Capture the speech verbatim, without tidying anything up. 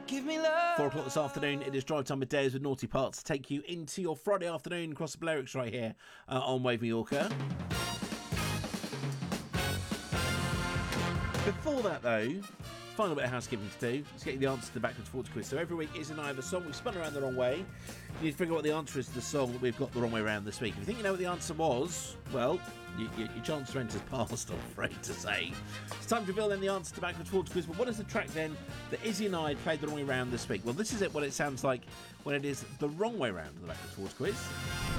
Give me love. Four o'clock this afternoon, it is Drive Time with Dares with Naughty Parts to take you into your Friday afternoon across the Balearics right here uh, on Wave Mallorca. Before that, though, final bit of housekeeping to do. Let's get you the answer to the backwards forwards quiz. So every week is and I have a song we've spun around the wrong way. You need to figure out what the answer is to the song that we've got the wrong way around this week. If you think you know what the answer was, well, you, you, your chance to enter is past, I'm afraid to say. It's time to reveal then the answer to the backwards forwards quiz. But what is the track then that Izzy and I played the wrong way around this week? Well, this is it. What it sounds like when it is the wrong way around of the backwards forwards quiz.